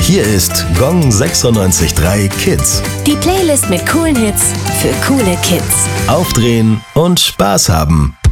Hier ist Gong 96.3 Kids. Die Playlist mit coolen Hits für coole Kids. Aufdrehen und Spaß haben.